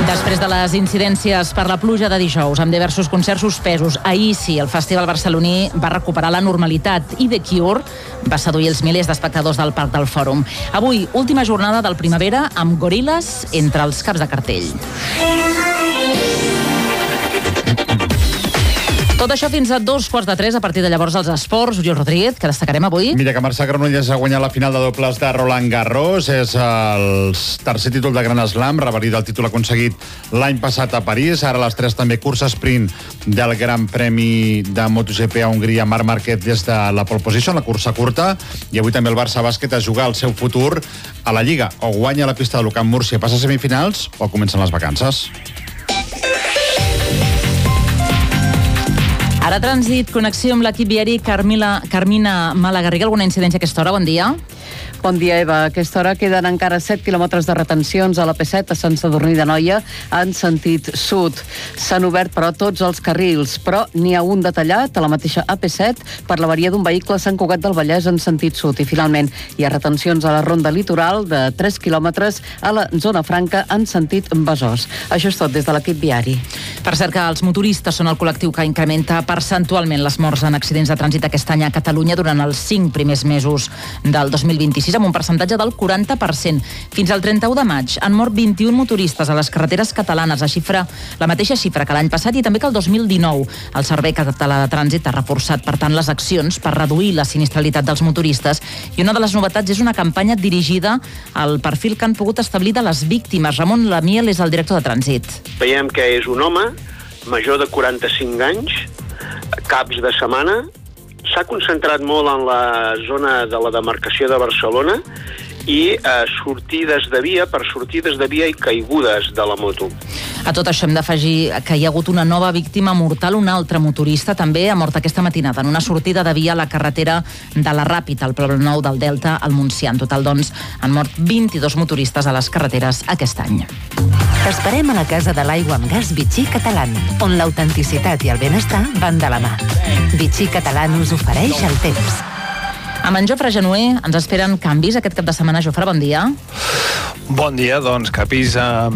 Després de les incidències per la pluja de dijous, amb diversos concerts suspesos, ahir sí, el Festival barceloní va recuperar la normalitat i The Cure va seduir els milers d'espectadors del Parc del Fòrum. Avui, última jornada del Primavera amb Gorillaz entre els caps de cartell. Tot això fins a 2:15, a partir de llavors els esports. Oriol Rodríguez, que destacarem avui. Mira que Marçà Granollers ha guanyat la final de dobles de Roland Garros. És el tercer títol de Gran Slam, revalida el títol aconseguit l'any passat a París. Ara a les 3 també cursa sprint del Gran Premi de MotoGP a Hongria. Marc Márquez des de la pole position, la cursa curta. I avui també el Barça Bàsquet a jugar el seu futur a la Lliga. O guanya la pista de l'Ucamp Múrcia, passa a semifinals, o comencen les vacances. Ara trànsit, connexió amb l'equip viari Carmina Malagarriga. Alguna incidència a aquesta hora? Bon dia. Bon dia, Eva. A aquesta hora queden encara 7 quilòmetres de retencions a l'AP7 a Sant Sadurní d'Anoia en sentit sud. S'han obert, però, tots els carrils, però n'hi ha un detallat a la mateixa AP7 per l'avaria d'un vehicle a Sant Cugat del Vallès en sentit sud. I, finalment, hi ha retencions a la ronda litoral de 3 quilòmetres a la zona franca en sentit Besòs. Això és tot des de l'equip viari. Per cert, que els motoristes són el col·lectiu que incrementa percentualment les morts en accidents de trànsit aquest any a Catalunya durant els 5 primers mesos del 2026, amb un percentatge del 40%. Fins al 31 de maig han mort 21 motoristes a les carreteres catalanes, la mateixa xifra que l'any passat i també que el 2019. El Servei Català de Trànsit ha reforçat, per tant, les accions per reduir la sinistralitat dels motoristes, i una de les novetats és una campanya dirigida al perfil que han pogut establir de les víctimes. Ramon Lamiel és el director de Trànsit. Veiem que és un home major de 45 anys, caps de setmana. S'ha concentrat molt en la zona de la demarcació de Barcelona i sortides de via i caigudes de la moto. A tot això hem d'afegir que hi ha hagut una nova víctima mortal. Un altre motorista també ha mort aquesta matinada en una sortida de via a la carretera de la Ràpita, al Poblenou del Delta, al Montsià. En total, doncs, han mort 22 motoristes a les carreteres aquest any. T'esperem a la Casa de l'Aigua amb Gas Vichy Catalán, on l'autenticitat i el benestar van de la mà. Vichy Catalán us ofereix el temps. Amb en Jofre Genuer ens esperen canvis aquest cap de setmana. Jofre, bon dia. Bon dia, doncs canvis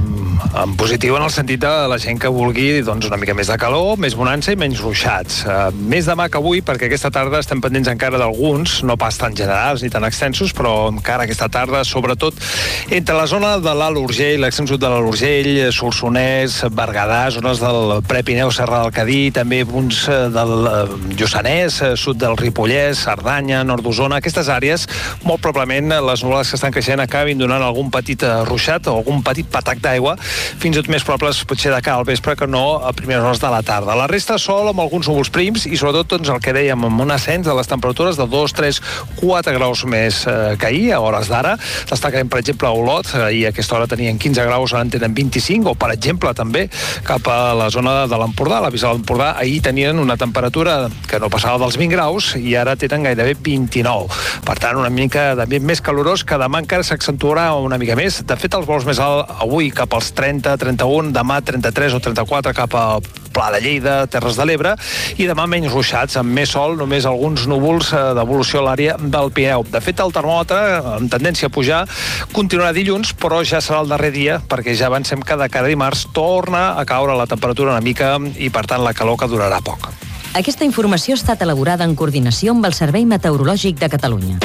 en positiu en el sentit de la gent que vulgui doncs, una mica més de calor, més bonança i menys ruixats. Més demà que avui, perquè aquesta tarda estem pendents encara d'alguns, no pas tan generals ni tan extensos, però encara aquesta tarda, sobretot entre la zona de l'Alt Urgell, l'extrem sud de l'Alt Urgell, Solsonès, Berguedà, zones del Prepirineu, Serra del Cadí, també punts del Lluçanès, sud del Ripollès, Cerdanya, nord d'Osona. Aquestes àrees, molt probablement, les nuvolades que estan creixent acabin donant algun petit ruixat o algun petit patac d'aigua, fins i tot més probables potser de cara al vespre que no a primeres hores de la tarda. La resta sol amb alguns núvols prims i sobretot doncs, el que dèiem, amb un ascens de les temperatures de 2, 3, 4 graus més que ahir, a hores d'ara. Destacarem, per exemple, a Olot, ahir a aquesta hora tenien 15 graus, ara en tenen 25, o per exemple també cap a la zona de l'Empordà, la Bisbal d'Empordà, ahir tenien una temperatura que no passava dels 20 graus i ara tenen gairebé 29. Per tant, una mica d'ambient més calorós, que demà encara s'accentuarà una mica més. De fet, els vols més alt avui cap als 30, 31, demà 33 o 34 cap a Pla de Lleida, Terres de l'Ebre, i demà menys ruixats, amb més sol, només alguns núvols d'evolució a l'àrea del Pirineu. De fet, el termòmetre, amb tendència a pujar, continuarà dilluns, però ja serà el darrer dia, perquè ja avancem que de cara a dimarts torna a caure la temperatura una mica i, per tant, la calor que durarà poc. Aquesta informació ha estat elaborada en coordinació amb el Servei Meteorològic de Catalunya.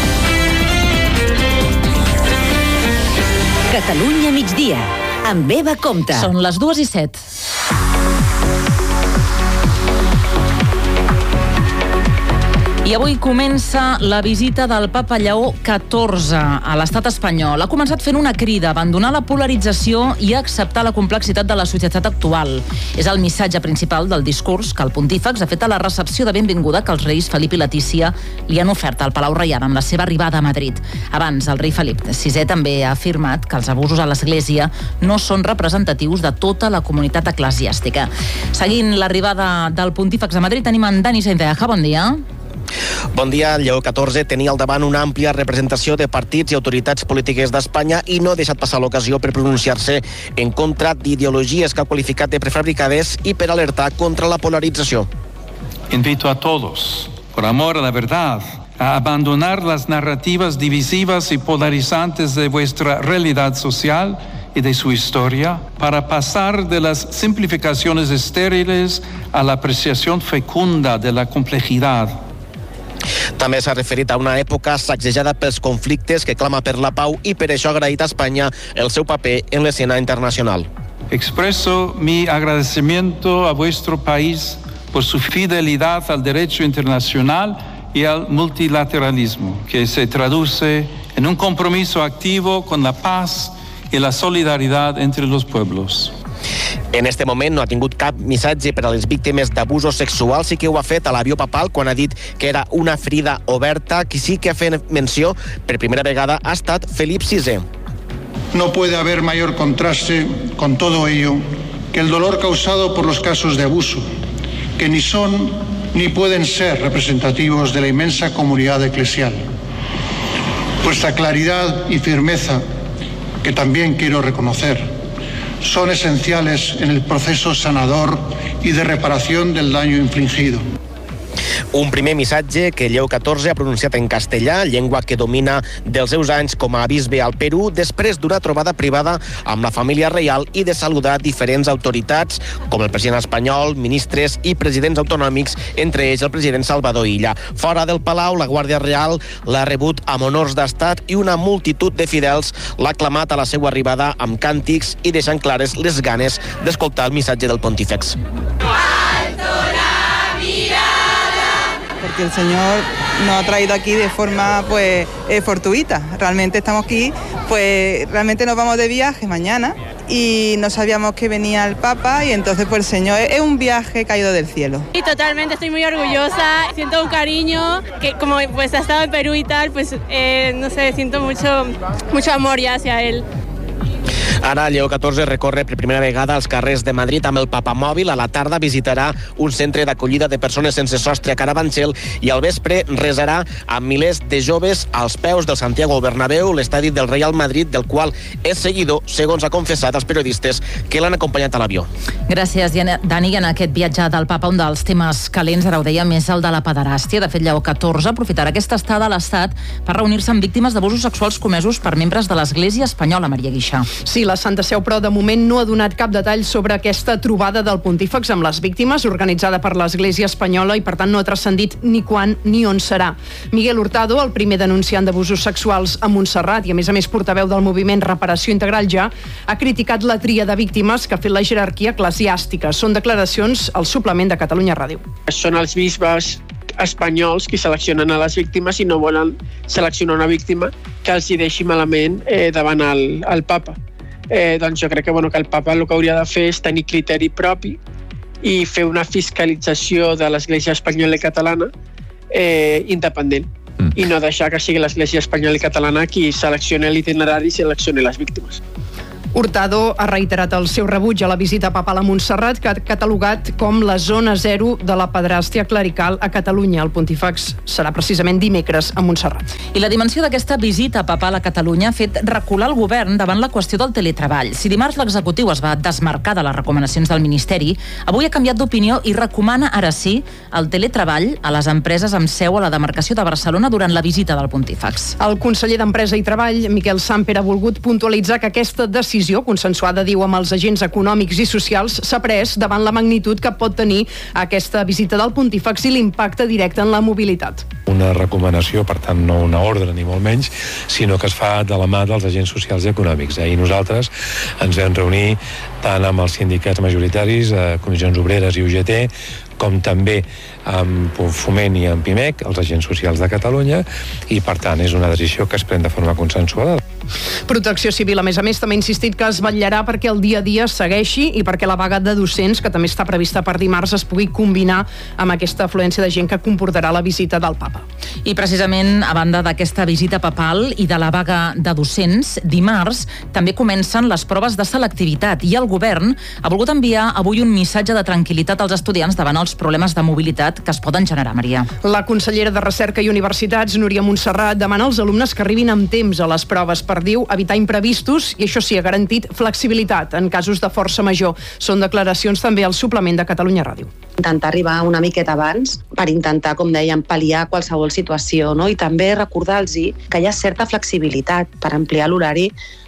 Catalunya migdia, amb Eva Compte. Són les 2:07. I avui comença la visita del papa Lleó XIV a l'estat espanyol. Ha començat fent una crida a abandonar la polarització i a acceptar la complexitat de la societat actual. És el missatge principal del discurs que el pontífex ha fet a la recepció de benvinguda que els reis Felip i Letícia li han ofert al Palau Reial amb la seva arribada a Madrid. Abans, el rei Felip VI també ha afirmat que els abusos a l'Església no són representatius de tota la comunitat eclesiàstica. Seguint l'arribada del pontífex a Madrid, tenim en Dani Sainz-Deja. Bon dia. Bon dia. Lleó XIV tenia al davant una àmplia representació de partits i autoritats polítiques d'Espanya i no ha deixat passar l'ocasió per pronunciar-se en contra d'ideologies que ha qualificat de prefabricades i per alertar contra la polarització. Invito a todos, por amor a la verdad, a abandonar las narrativas divisivas y polarizantes de vuestra realidad social y de su historia para pasar de las simplificaciones estériles a la apreciación fecunda de la complejidad. També s'ha referit a una època sacsejada pels conflictes que clama per la pau i per això ha agraït a Espanya el seu paper en l'escena internacional. Expreso mi agradecimiento a vuestro país por su fidelidad al derecho internacional y al multilateralismo, que se traduce en un compromiso activo con la paz y la solidaridad entre los pueblos. En este moment no ha tingut cap missatge per a les víctimes d'abusos sexuals, sí que ho ha fet a l'avió papal quan ha dit que era una ferida oberta. Qui sí que ha fet menció per primera vegada ha estat Felip VI. No puede haber mayor contraste con todo ello que el dolor causado por los casos de abuso, que ni son ni pueden ser representativos de la inmensa comunidad eclesial. Vuestra claridad y firmeza, que también quiero reconocer, son esenciales en el proceso sanador y de reparación del daño infligido. Un primer missatge que Lleó XIV ha pronunciat en castellà, llengua que domina dels seus anys com a bisbe al Perú, després d'una trobada privada amb la família reial i de saludar diferents autoritats, com el president espanyol, ministres i presidents autonòmics, entre ells el president Salvador Illa. Fora del Palau, la Guàrdia Real l'ha rebut amb honors d'estat i una multitud de fidels l'ha aclamat a la seva arribada amb càntics i deixant clares les ganes d'escoltar el missatge del pontífex. Porque el Señor nos ha traído aquí de forma fortuita. Realmente estamos aquí, realmente nos vamos de viaje mañana y no sabíamos que venía el Papa y entonces el Señor es un viaje caído del cielo. Y totalmente estoy muy orgullosa, siento un cariño que como ha estado en Perú y tal, no sé, siento mucho amor ya hacia él. Ara Lleó XIV recorre per primera vegada als carrers de Madrid amb el papamòbil. A la tarda visitarà un centre d'acollida de persones sense sostre a Carabanchel i al vespre resarà amb milers de joves als peus del Santiago Bernabéu, l'estadi del Real Madrid, del qual és seguidor, segons ha confessat als periodistes que l'han acompanyat a l'avió. Gràcies, Dani. En aquest viatge del Papa, un dels temes calents, ara ho deia, més el de la pederàstia. De fet, Lleó XIV aprofitarà aquesta estada a l'Estat per reunir-se amb víctimes d'abusos sexuals comesos per membres de l'Església espanyola, Maria Guixà. Sí, la Santa Seu, però de moment no ha donat cap detall sobre aquesta trobada del pontífex amb les víctimes organitzada per l'Església espanyola i per tant no ha transcendit ni quan ni on serà. Miguel Hurtado, el primer denunciant d'abusos sexuals a Montserrat i a més portaveu del moviment Reparació Integral Ja, ha criticat la tria de víctimes que ha fet la jerarquia eclesiàstica. Són declaracions al suplement de Catalunya Ràdio. Són els bisbes espanyols qui seleccionen a les víctimes i no volen seleccionar una víctima que els hi deixi malament davant el Papa. Doncs jo crec que el Papa el que hauria de fer és tenir criteri propi i fer una fiscalització de l'Església espanyola i catalana independent i no deixar que sigui l'Església espanyola i catalana qui seleccioni l'itinerari i seleccioni les víctimes. Hurtado ha reiterat el seu rebuig a la visita papal a Montserrat, que ha catalogat com la zona zero de la pederàstia clerical a Catalunya. El pontífex serà precisament dimecres a Montserrat. I la dimensió d'aquesta visita papal a Catalunya ha fet recular el govern davant la qüestió del teletreball. Si dimarts l'executiu es va desmarcar de les recomanacions del Ministeri, avui ha canviat d'opinió i recomana, ara sí, el teletreball a les empreses amb seu a la demarcació de Barcelona durant la visita del pontífex. El conseller d'Empresa i Treball, Miquel Samper, ha volgut puntualitzar que aquesta decisió consensuada, diu, amb els agents econòmics i socials, s'ha pres davant la magnitud que pot tenir aquesta visita del pontífex i l'impacte directe en la mobilitat. Una recomanació, per tant, no una ordre ni molt menys, sinó que es fa de la mà dels agents socials i econòmics. I nosaltres ens vam reunir tant amb els sindicats majoritaris, Comissions Obreres i UGT, com també amb Foment i amb PIMEC, els agents socials de Catalunya, i per tant és una decisió que es pren de forma consensuada. Protecció Civil, a més, també ha insistit que es vetllarà perquè el dia a dia segueixi i perquè la vaga de docents, que també està prevista per dimarts, es pugui combinar amb aquesta afluència de gent que comportarà la visita del Papa. I precisament, a banda d'aquesta visita papal i de la vaga de docents, dimarts també comencen les proves de selectivitat i el govern ha volgut enviar avui un missatge de tranquil·litat als estudiants davant els problemes de mobilitat que es poden generar, Maria. La consellera de Recerca i Universitats, Núria Montserrat, demana als alumnes que arribin amb temps a les proves per, diu, evitar imprevistos i això sí, ha garantit flexibilitat en casos de força major. Són declaracions també al suplement de Catalunya Ràdio. Intentar arribar una miqueta abans per intentar, com dèiem, pal·liar qualsevol situació, no? I també recordar-los que hi ha certa flexibilitat per ampliar l'horari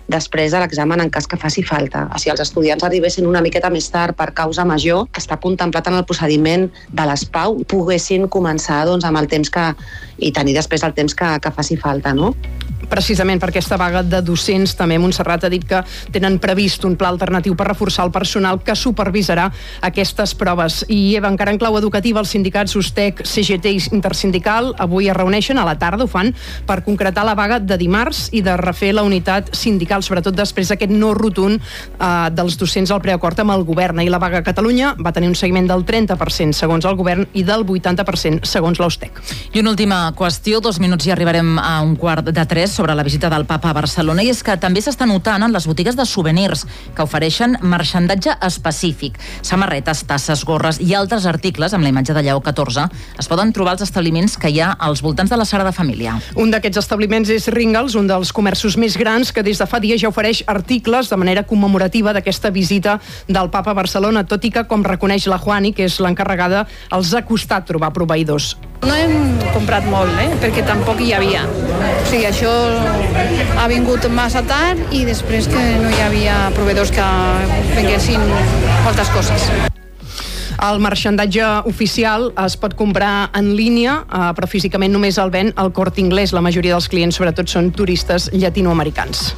després de l'examen en cas que faci falta. Si els estudiants arribessin una miqueta més tard per causa major, que està contemplat en el procediment de les PAU, poguessin començar amb el temps i tenir després el temps que faci falta, no? Precisament per aquesta vaga de docents, també Montserrat ha dit que tenen previst un pla alternatiu per reforçar el personal que supervisarà aquestes proves. I Eva, encara en clau educativa, els sindicats USTEC, CGT i Intersindical avui es reuneixen a la tarda, ho fan, per concretar la vaga de dimarts i de refer la unitat sindical, sobretot després d'aquest no rotund dels docents al preacord amb el govern. I la vaga a Catalunya va tenir un seguiment del 30% segons el govern i del 80% segons l'USTEC. I una última qüestió, 2 minuts i arribarem a 2:45 sobre la visita del papa a Barcelona, i és que també s'està notant en les botigues de souvenirs que ofereixen marxandatge específic. Samarretes, tasses, gorres i altres articles amb la imatge de Lleó XIV es poden trobar als establiments que hi ha als voltants de la Sagrada Família. Un d'aquests establiments és Ringles, un dels comerços més grans que des de fa dies ja ofereix articles de manera commemorativa d'aquesta visita del papa a Barcelona, tot i que, com reconeix la Juani, que és l'encarregada, els ha costat trobar proveïdors. No hem comprat molt, perquè tampoc hi havia. O sigui, això ha vingut massa tard i després que no hi havia proveïdors que venguessin moltes coses. El marxandatge oficial es pot comprar en línia, però físicament només el ven el Corte Inglés. La majoria dels clients, sobretot, són turistes llatinoamericans.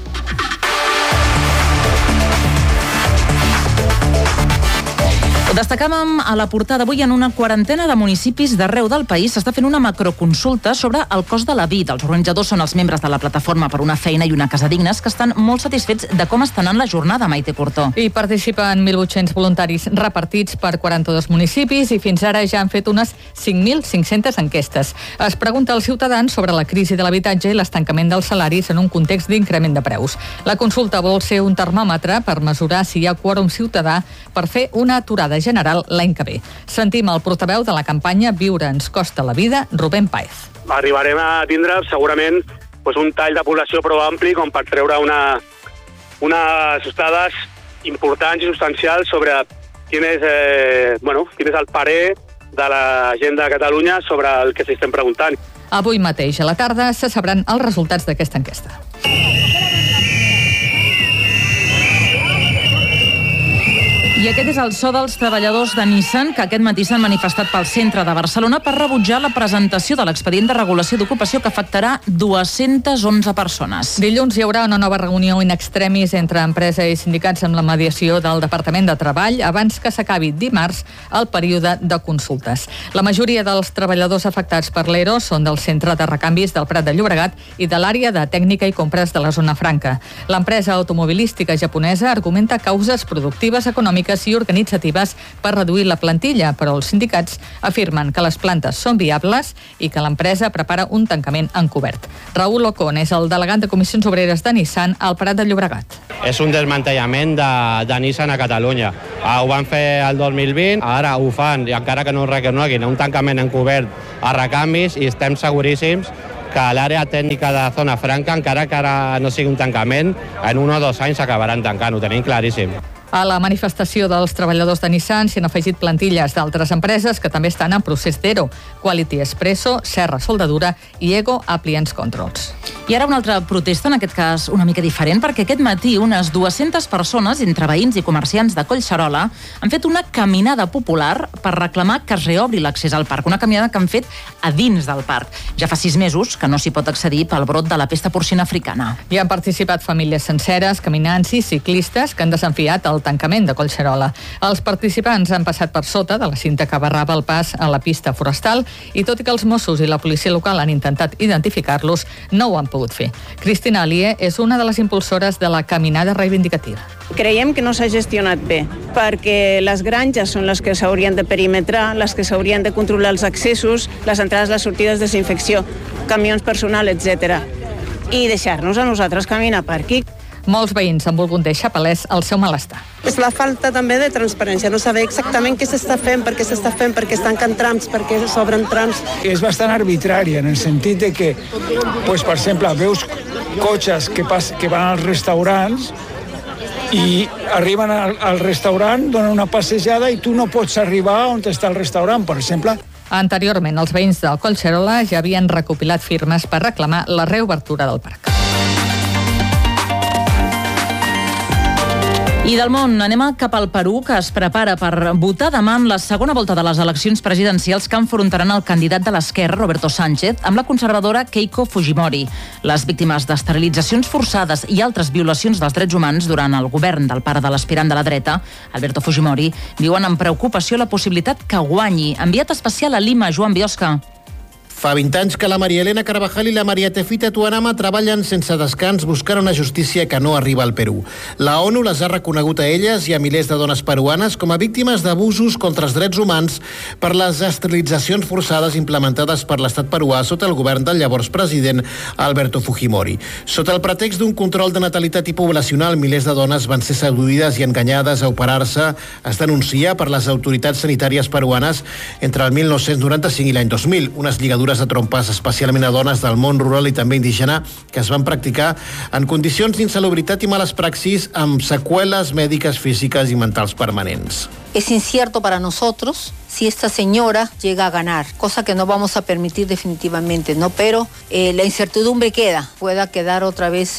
Destacàvem a la portada avui en una quarantena de municipis d'arreu del país s'està fent una macroconsulta sobre el cost de la vida. Els organitzadors són els membres de la plataforma per una feina i una casa dignes que estan molt satisfets de com està anant la jornada, Maite Cortó. Hi participen 1.800 voluntaris repartits per 42 municipis i fins ara ja han fet unes 5.500 enquestes. Es pregunta als ciutadans sobre la crisi de l'habitatge i l'estancament dels salaris en un context d'increment de preus. La consulta vol ser un termòmetre per mesurar si hi ha quòrum ciutadà per fer una aturada general l'any que ve. Sentim el portaveu de la campanya Viure ens costa la vida, Rubén Páez. Arribarem a tindre segurament un tall de població prou ampli com per treure unes dades importants i substancials sobre quin és el parer de la gent de Catalunya sobre el que s'estem preguntant. Avui mateix a la tarda se sabran els resultats d'aquesta enquesta. I aquest és el so dels treballadors de Nissan que aquest matí s'han manifestat pel centre de Barcelona per rebutjar la presentació de l'expedient de regulació d'ocupació que afectarà 211 persones. Dilluns hi haurà una nova reunió in extremis entre empresa i sindicats amb la mediació del Departament de Treball abans que s'acabi dimarts el període de consultes. La majoria dels treballadors afectats per l'ERO són del centre de recanvis del Prat de Llobregat i de l'àrea de tècnica i compres de la zona franca. L'empresa automobilística japonesa argumenta causes productives, econòmiques i organitzatives per reduir la plantilla, però els sindicats afirmen que les plantes són viables i que l'empresa prepara un tancament encobert. Raúl Ocon és el delegat de Comissions Obreres de Nissan al Prat de Llobregat. És un desmantellament de Nissan a Catalunya. Ho van fer el 2020, ara ho fan, i encara que no ho reconeguin, un tancament encobert a recanvis, i estem seguríssims que a l'àrea tècnica de Zona Franca, encara que ara no sigui un tancament, en 1 o 2 anys s'acabaran tancant, ho tenim claríssim. A la manifestació dels treballadors de Nissan s'hi han afegit plantilles d'altres empreses que també estan en procés d'ERO, Quality Espresso, Serra Soldadura i Ego Appliance Controls. I ara una altra protesta, en aquest cas una mica diferent, perquè aquest matí unes 200 persones, entre veïns i comerciants de Collserola, han fet una caminada popular per reclamar que es reobri l'accés al parc. Una caminada que han fet a dins del parc. Ja fa 6 mesos que no s'hi pot accedir pel brot de la pesta porcina africana. Hi han participat famílies senceres, caminants i ciclistes que han desafiat el tancament de Collserola. Els participants han passat per sota de la cinta que barrava el pas a la pista forestal i tot i que els Mossos i la policia local han intentat identificar-los, no ho han pogut fer. Cristina Alié és una de les impulsores de la caminada reivindicativa. Creiem que no s'ha gestionat bé, perquè les granges són les que s'haurien de perimetrar, les que s'haurien de controlar els accessos, les entrades, les sortides, desinfecció, camions personal, etc. I deixar-nos a nosaltres caminar per aquí. Molts veïns han volgut deixar palès el seu malestar. És la falta també de transparència, no saber exactament què s'està fent, per què s'està fent, per què es tanquen trams, per què s'obren trams. És bastant arbitrària, en el sentit de que, per exemple, veus cotxes que van als restaurants i arriben al restaurant, donen una passejada i tu no pots arribar on està el restaurant, per exemple. Anteriorment, els veïns del Collserola ja havien recopilat firmes per reclamar la reobertura del parc. I del món anem cap al Perú, que es prepara per votar demà en la segona volta de les eleccions presidencials que enfrontaran el candidat de l'esquerra, Roberto Sánchez, amb la conservadora Keiko Fujimori. Les víctimes d'esterilitzacions forçades i altres violacions dels drets humans durant el govern del pare de l'aspirant de la dreta, Alberto Fujimori, viuen amb preocupació la possibilitat que guanyi. Enviat especial a Lima, Joan Biosca. Fa 20 anys que la Maria Elena Carvajal i la Maria Tefita Tuanama treballen sense descans buscant una justícia que no arriba al Perú. La ONU les ha reconegut a elles i a milers de dones peruanes com a víctimes d'abusos contra els drets humans per les esterilitzacions forçades implementades per l'estat peruà sota el govern del llavors president Alberto Fujimori. Sota el pretext d'un control de natalitat i poblacional, milers de dones van ser seduïdes i enganyades a operar-se. Es denuncia per les autoritats sanitàries peruanes entre el 1995 i l'any 2000, unes lligadures de trompes especialment a dones del món rural i també indígena que es van practicar en condicions d'insalubritat i males praxis amb seqüeles mèdiques, físiques i mentals permanents. Es incierto para nosotros si esta señora llega a ganar, cosa que no vamos a permitir definitivamente, ¿no? Pero la incertidumbre queda, pueda quedar otra vez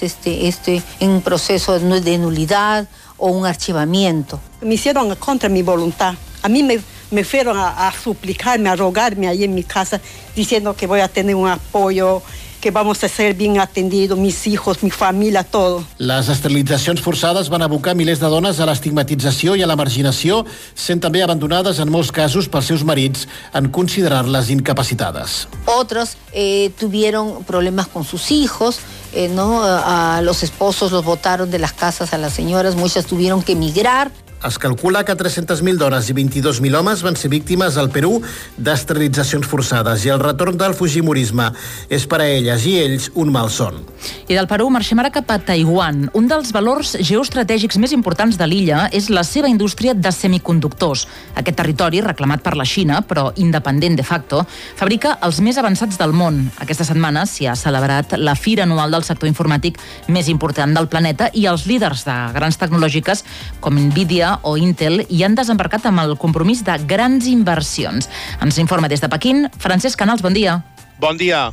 en un proceso de nulidad o un archivamiento. Me hicieron contra mi voluntad. A mí me fueron a suplicarme, a rogarme ahí en mi casa, diciendo que voy a tener un apoyo, que vamos a ser bien atendidos, mis hijos, mi familia, todo. Les esterilitzacions forçades van abocar milers de dones a l'estigmatització i a la marginació, sent també abandonades en molts casos pels seus marits en considerar-les incapacitades. Otros tuvieron problemas con sus hijos, ¿no? A los esposos los botaron de las casas a las señoras, muchas tuvieron que emigrar. Es calcula que 300.000 dones i 22.000 homes van ser víctimes al Perú d'esterilitzacions forçades i el retorn del fujimorisme és per a elles i ells un malson. I del Perú marxem ara cap a Taiwan. Un dels valors geoestratègics més importants de l'illa és la seva indústria de semiconductors. Aquest territori, reclamat per la Xina, però independent de facto, fabrica els més avançats del món. Aquesta setmana s'hi ha celebrat la fira anual del sector informàtic més important del planeta i els líders de grans tecnològiques com Nvidia o Intel hi han desembarcat amb el compromís de grans inversions. Ens informa des de Pequín, Francesc Canals, bon dia. Bon dia.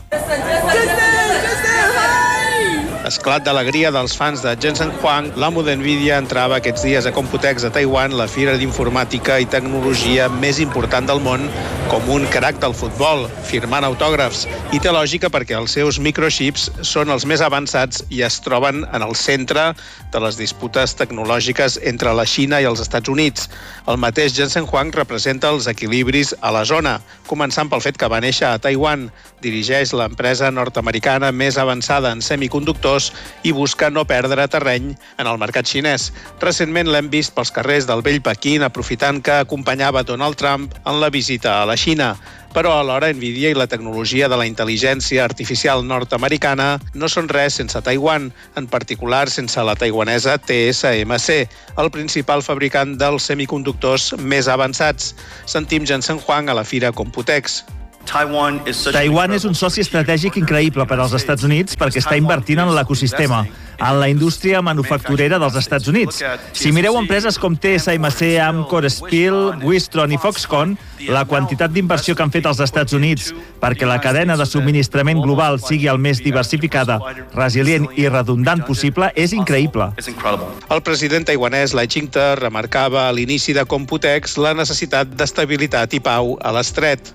Esclat d'alegria dels fans de Jensen Huang, l'amo d'Nvidia entrava aquests dies a Computex a Taiwan, la fira d'informàtica i tecnologia més important del món, com un crac del futbol, firmant autògrafs. I té lògica perquè els seus microchips són els més avançats i es troben en el centre de les disputes tecnològiques entre la Xina i els Estats Units. El mateix Jensen Huang representa els equilibris a la zona, començant pel fet que va néixer a Taiwan. Dirigeix l'empresa nord-americana més avançada en semiconductors i busca no perdre terreny en el mercat xinès. Recentment l'hem vist pels carrers del vell Pequín aprofitant que acompanyava Donald Trump en la visita a la Xina. Però alhora Nvidia i la tecnologia de la intel·ligència artificial nord-americana no són res sense Taiwan, en particular sense la taiwanesa TSMC, el principal fabricant dels semiconductors més avançats. Sentim Jensen Huang a la fira Computex. Taiwan és un soci estratègic increïble per als Estats Units perquè està invertint en l'ecosistema, en la indústria manufacturera dels Estats Units. Si mireu empreses com TSMC, Amkor, Spill, Wistron i Foxconn, la quantitat d'inversió que han fet als Estats Units perquè la cadena de subministrament global sigui el més diversificada, resilient i redundant possible és increïble. El president taiwanès Lai Ching-te remarcava a l'inici de Computex la necessitat d'estabilitat i pau a l'estret.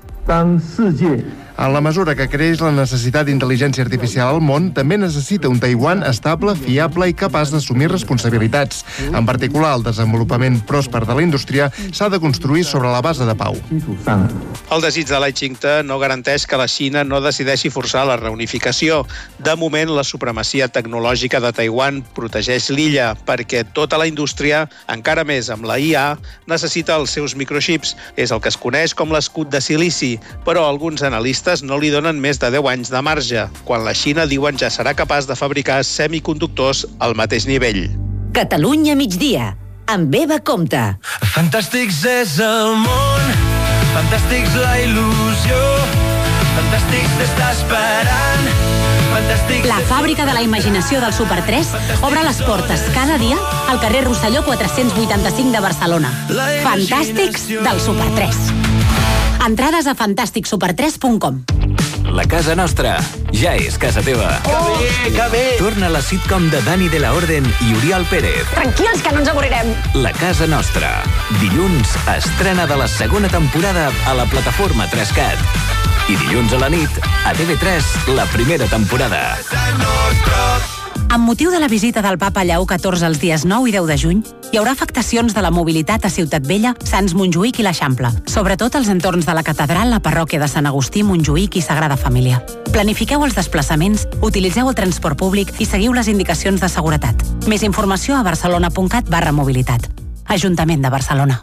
En la mesura que creix la necessitat d'intel·ligència artificial al món, també necessita un Taiwan estable, fiable i capaç d'assumir responsabilitats. En particular, el desenvolupament pròsper de la indústria s'ha de construir sobre la base de pau. El desig de Lai Ching-te no garanteix que la Xina no decideixi forçar la reunificació. De moment, la supremacia tecnològica de Taiwan protegeix l'illa, perquè tota la indústria, encara més amb la IA, necessita els seus microchips. És el que es coneix com l'escut de silici, però alguns analistes no li donen més de 10 anys de marge, quan la Xina diuen ja serà capaç de fabricar semiconductors al mateix nivell. Catalunya migdia, amb Eva Comte. Fantàstics és el món, fantàstics la il·lusió, fantàstics t'està esperant, fantàstics... La fàbrica de la imaginació del Super 3 obre les portes cada dia al carrer Rosselló 485 de Barcelona. Fantàstics del Super 3. Entrades a fantàsticsuper3.com. La casa nostra ja és casa teva. Que bé! Torna la sitcom de Dani de la Orden i Oriol Pérez. Tranquils, que no ens avorrirem. La casa nostra. Dilluns, estrena de la segona temporada a la plataforma 3Cat. I dilluns a la nit, a TV3, la primera temporada. Amb motiu de la visita del papa Lleó XIV els dies 9 i 10 de juny, hi haurà afectacions de la mobilitat a Ciutat Vella, Sants Montjuïc i l'Eixample, sobretot als entorns de la catedral, la parròquia de Sant Agustí, Montjuïc i Sagrada Família. Planifiqueu els desplaçaments, utilitzeu el transport públic i seguiu les indicacions de seguretat. Més informació a barcelona.cat/mobilitat. Ajuntament de Barcelona.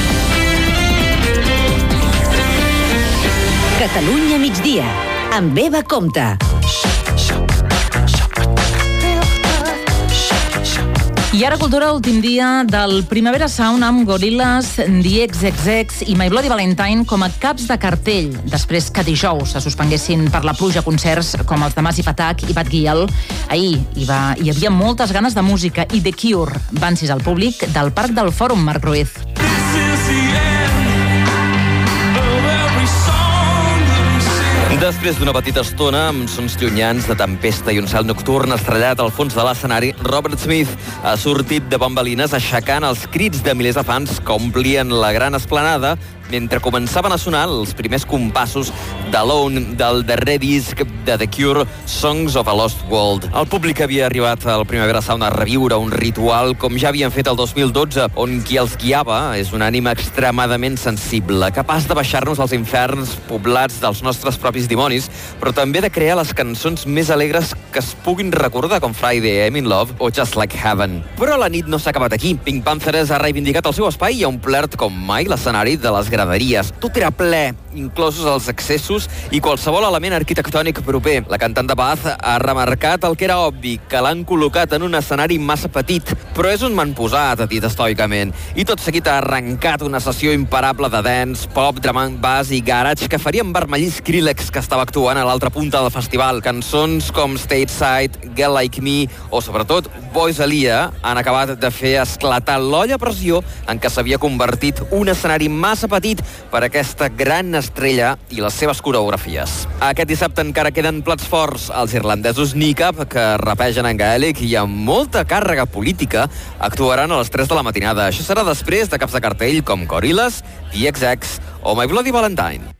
Catalunya migdia, amb Eva Comte. I ara cultura, últim dia del Primavera Sound amb Gorillaz, The XXX i My Bloody Valentine com a caps de cartell, després que dijous se suspenguessin per la pluja concerts com els de Massive Attack i Bad Gyal. Ahir hi havia moltes ganes de música i The Cure van sis al públic del Parc del Fòrum, Marc Ruiz. Després d'una petita estona, amb sons llunyans de tempesta i un cel nocturn estrellat al fons de l'escenari, Robert Smith ha sortit de bambalines aixecant els crits de milers de fans que omplien la gran esplanada mentre començaven a sonar els primers compassos d'Alone, del darrer disc de The Cure, Songs of a Lost World. El públic havia arribat al Primavera Sound a reviure un ritual com ja havien fet el 2012, on qui els guiava és una ànima extremadament sensible, capaç de baixar-nos als inferns poblats dels nostres propis dimonis, però també de crear les cançons més alegres que es puguin recordar, com Friday, I'm in Love o Just Like Heaven. Però la nit no s'ha acabat aquí. Pink Panthers ha reivindicat el seu espai i ha omplert com mai l'escenari de les graderies. Tot era ple, inclosos els accessos i qualsevol element arquitectònic proper. La cantant de Bath ha remarcat el que era obvi, que l'han col·locat en un escenari massa petit, però és on m'han posat, ha dit estoicament. I tot seguit ha arrencat una sessió imparable de dance, pop, drum and bass i garage que faria envermellir Skrillex, que estava actuant a l'altra punta del festival. Cançons com Stateside, Girl Like Me o, sobretot, Boys Alia han acabat de fer esclatar l'olla a pressió en què s'havia convertit un escenari massa petit per aquesta gran estrella i les seves coreografies. Aquest dissabte encara queden plats forts. Els irlandesos Nikab, que rapegen en gaèlic i amb molta càrrega política, actuaran a les 3 de la matinada. Això serà després de caps de cartell com Gorillaz, The XX o My Bloody Valentine.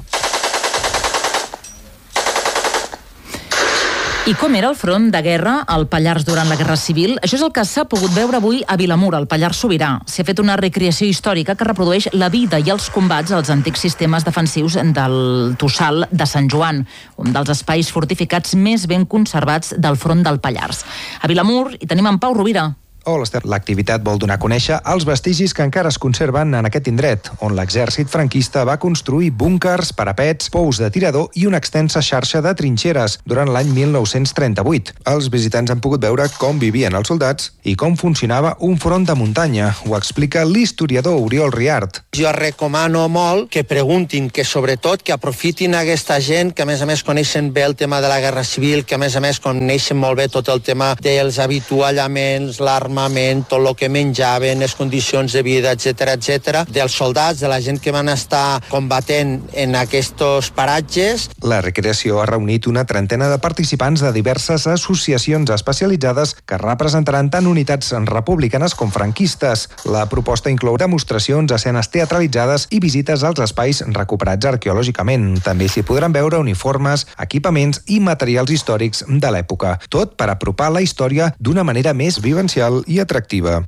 I com era el front de guerra al Pallars durant la Guerra Civil? Això és el que s'ha pogut veure avui a Vilamur, al Pallars Sobirà. S'ha fet una recreació històrica que reprodueix la vida i els combats als antics sistemes defensius del Tossal de Sant Joan, un dels espais fortificats més ben conservats del front del Pallars. A Vilamur hi tenim en Pau Rovira. Hola, Esther. L'activitat vol donar a conèixer els vestigis que encara es conserven en aquest indret, on l'exèrcit franquista va construir búnkers, parapets, pous de tirador i una extensa xarxa de trinxeres durant l'any 1938. Els visitants han pogut veure com vivien els soldats i com funcionava un front de muntanya. Ho explica l'historiador Oriol Riart. Jo recomano molt que preguntin, que sobretot que aprofitin aquesta gent que a més coneixen bé el tema de la Guerra Civil, que a més coneixen molt bé tot el tema dels avituallaments, l'arma, tot el que menjaven, les condicions de vida, etc., dels soldats, de la gent que van estar combatent en aquests paratges. La recreació ha reunit una trentena de participants de diverses associacions especialitzades que representaran tant unitats republicanes com franquistes. La proposta inclou demostracions, escenes teatralitzades i visites als espais recuperats arqueològicament. També s'hi podran veure uniformes, equipaments i materials històrics de l'època. Tot per apropar la història d'una manera més vivencial i atractiva.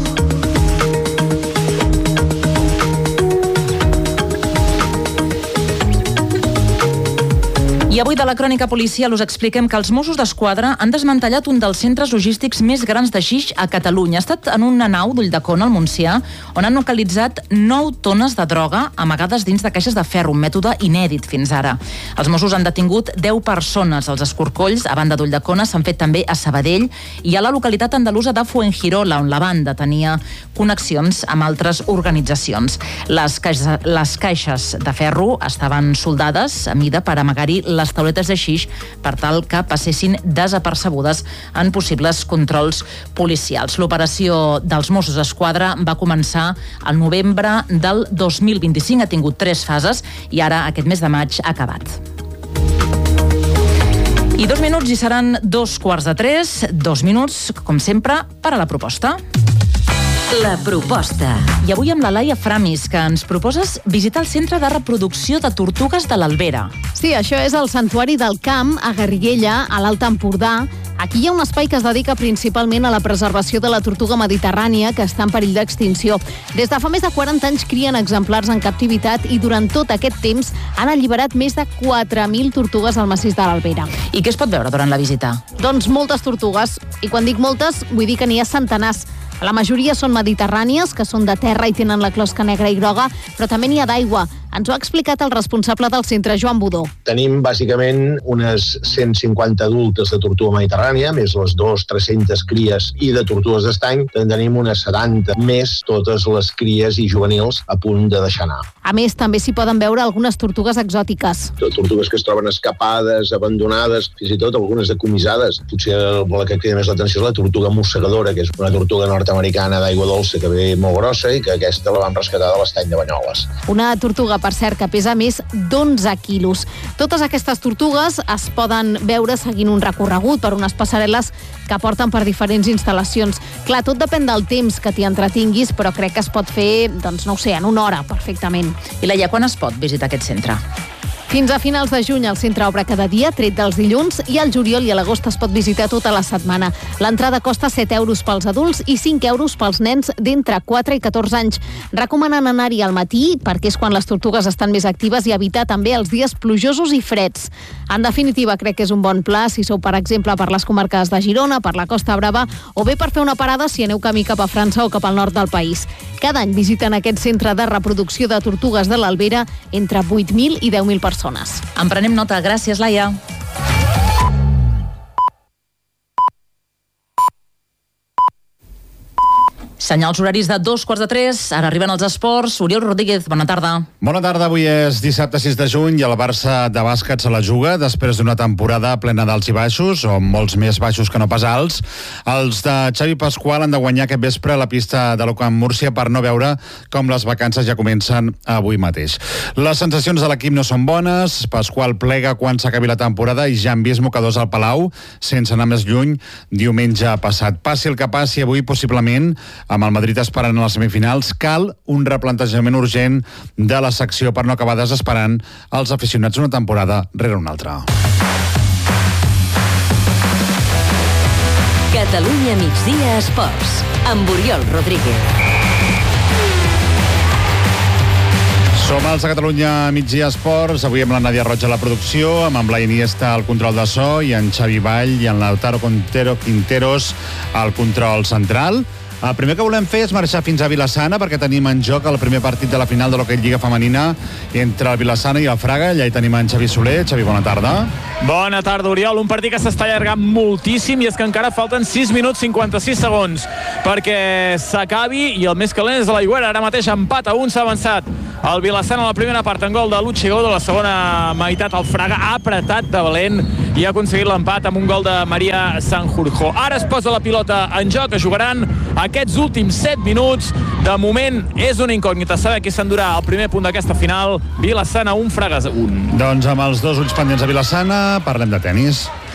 I avui de la crònica policial us expliquem que els Mossos d'Esquadra han desmantellat un dels centres logístics més grans de xix a Catalunya. Ha estat en una nau d'Ulldecona, al Montsià, on han localitzat 9 tones de droga amagades dins de caixes de ferro, un mètode inèdit fins ara. Els Mossos han detingut 10 persones. Els escorcolls, a banda d'Ulldecona, s'han fet també a Sabadell i a la localitat andalusa de Fuengirola, on la banda tenia connexions amb altres organitzacions. Les caixes de ferro estaven soldades a mida per amagar-hi les tauletes de xix per tal que passessin desapercebudes en possibles controls policials. L'operació dels Mossos d'Esquadra va començar al novembre del 2025. Ha tingut 3 fases i ara aquest mes de maig ha acabat. I 2 minuts i seran 2:15. 2 minuts, com sempre, per a la proposta. La proposta. I avui amb la Laia Framis, que ens proposes visitar el centre de reproducció de tortugues de l'Albera. Sí, això és el Santuari del Camp, a Garriguella, a l'Alt Empordà. Aquí hi ha un espai que es dedica principalment a la preservació de la tortuga mediterrània, que està en perill d'extinció. Des de fa més de 40 anys crien exemplars en captivitat i durant tot aquest temps han alliberat més de 4.000 tortugues al massís de l'Albera. I què es pot veure durant la visita? Doncs moltes tortugues. I quan dic moltes, vull dir que n'hi ha centenars. La majoria són mediterrànies, que són de terra i tenen la closca negra i groga, però també n'hi ha d'aigua. Ens ho ha explicat el responsable del centre, Joan Budó. Tenim bàsicament unes 150 adultes de tortuga mediterrània, més les 200-300 cries i de tortugues d'estany. Tenim unes 70 més, totes les cries i juvenils a punt de deixar anar. A més, també s'hi poden veure algunes tortugues exòtiques. Tortugues que es troben escapades, abandonades, fins i tot algunes decomissades. Potser la que crida més l'atenció és la tortuga mossegadora, que és una tortuga nord-americana d'aigua dolça que ve molt grossa i que aquesta la vam rescatar de l'estany de Banyoles. Una tortuga, per cert, que pesa més d'11 quilos. Totes aquestes tortugues es poden veure seguint un recorregut per unes passarel·les que porten per diferents instal·lacions. Clar, tot depèn del temps que t'hi entretinguis, però crec que es pot fer, doncs no ho sé, en una hora, perfectament. I Laia, quan es pot visitar aquest centre? Fins a finals de juny el centre obre cada dia, tret dels dilluns, i al juliol i a l'agost es pot visitar tota la setmana. L'entrada costa 7 euros pels adults i 5 euros pels nens d'entre 4 i 14 anys. Recomanen anar-hi al matí, perquè és quan les tortugues estan més actives, i evitar també els dies plujosos i freds. En definitiva, crec que és un bon pla si sou, per exemple, per les comarques de Girona, per la Costa Brava, o bé per fer una parada si aneu camí cap a França o cap al nord del país. Cada any visiten aquest centre de reproducció de tortugues de l'Albera entre 8.000 i 10.000 persones. En prenem nota. Gràcies, Laia. Senyals horaris de 2:15. Ara arriben els esports. Oriol Rodríguez, bona tarda. Bona tarda. Avui és dissabte 6 de juny i el Barça de bàsquet se la juga després d'una temporada plena d'alts i baixos, o molts més baixos que no pas alts. Els de Xavi Pasqual han de guanyar aquest vespre a la pista de l'Ocamp Múrcia per no veure com les vacances ja comencen avui mateix. Les sensacions de l'equip no són bones. Pasqual plega quan s'acabi la temporada i ja han vist mocadors al Palau, sense anar més lluny, diumenge passat. Passi el que passi avui, possiblement, amb el Madrid esperant a les semifinals, cal un replantejament urgent de la secció per no acabar desesperant els aficionats una temporada rere una altra. Catalunya migdia esports, amb Oriol Rodríguez. Som als de Catalunya migdia esports, avui amb la Nàdia Roig a la producció, amb en Blai Iniesta al control de so i en Xavi Vall i en Lautaro Quinteros al control central. El primer que volem fer és marxar fins a Vila-sana perquè tenim en joc el primer partit de la final de l'hoquei Lliga Femenina entre el Vila-sana i el Fraga. Allà hi tenim en Xavi Soler. Xavi, bona tarda. Bona tarda, Oriol. Un partit que s'està allargant moltíssim i és que encara falten 6 minuts 56 segons perquè s'acabi, i el més calent és a l'Aigüera. Ara mateix empat a 1 s'ha avançat el Vila-sana a la primera part en gol de Luchigó. De la segona meitat el Fraga ha apretat de valent i ha aconseguit l'empat amb un gol de Maria Sanjurjo. Ara es posa la pilota en joc, es jugaran aquests últims 7 minuts. De moment és una incògnita saber qui s'endurà el primer punt d'aquesta final. Vila-sana 1, Fraga 1. Doncs amb els dos ulls pendents a Vila-sana parlem de tenis.